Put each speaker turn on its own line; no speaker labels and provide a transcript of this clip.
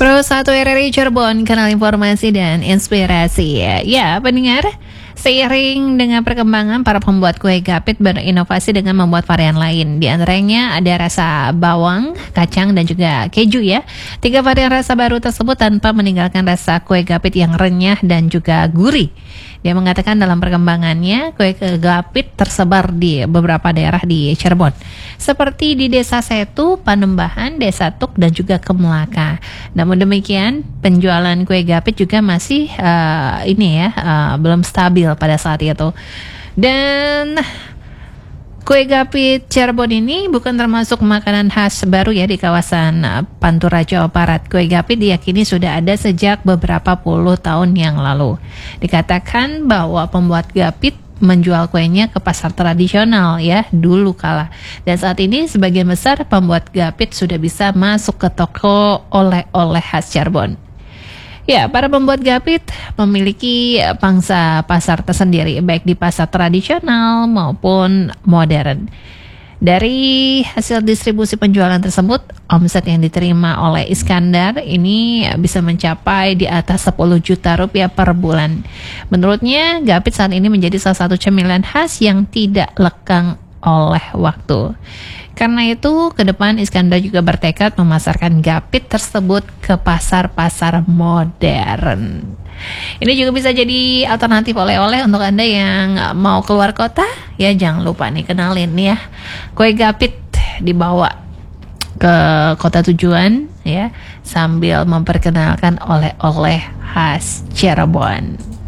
Pro 1 RRI Cirebon, kanal informasi dan inspirasi. Ya, pendengar, seiring dengan perkembangan, para pembuat kue gapit berinovasi dengan membuat varian lain. Di antaranya ada rasa bawang, kacang, dan juga keju ya. 3 varian rasa baru tersebut tanpa meninggalkan rasa kue gapit yang renyah dan juga gurih. Dia mengatakan dalam perkembangannya, kue gapit tersebar di beberapa daerah di Cirebon, seperti di Desa Setu, Panembahan, Desa Tuk, dan juga Kemelaka. Namun demikian, penjualan kue gapit juga masih belum stabil pada saat itu. Dan kue gapit Cirebon ini bukan termasuk makanan khas baru ya di kawasan Pantura, Jawa Barat. Kue gapit diyakini sudah ada sejak beberapa puluh tahun yang lalu. Dikatakan bahwa pembuat gapit menjual kuenya ke pasar tradisional ya dulu kala. Dan saat ini sebagian besar pembuat gapit sudah bisa masuk ke toko oleh-oleh khas Cirebon. Ya, para pembuat gapit memiliki pangsa pasar tersendiri, baik di pasar tradisional maupun modern. Dari hasil distribusi penjualan tersebut, omset yang diterima oleh Iskandar ini bisa mencapai di atas 10 juta rupiah per bulan. Menurutnya, gapit saat ini menjadi salah satu cemilan khas yang tidak lekang oleh waktu. Karena itu, ke depan Iskandar juga bertekad memasarkan gapit tersebut ke pasar-pasar modern. Ini juga bisa jadi alternatif oleh-oleh untuk Anda yang mau keluar kota. Ya, jangan lupa nih kenalin ya, kue gapit dibawa ke kota tujuan ya, sambil memperkenalkan oleh-oleh khas Cirebon.